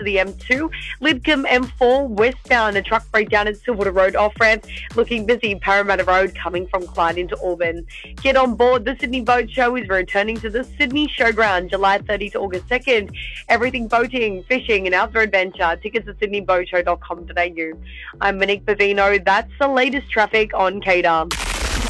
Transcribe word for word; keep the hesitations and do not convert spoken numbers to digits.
to the M two. Lidcombe M four westbound, a truck breakdown at Silverwater Road off-ramp. Looking busy, Parramatta Road coming from Clyde into Auburn. Get on board. The Sydney Boat Show is returning to the Sydney Showground July thirtieth to August second. Everything boating, fishing and outdoor adventure. Tickets at sydney boat show dot com dot a u. I'm Monique Bavino. That's the latest traffic on K D A R.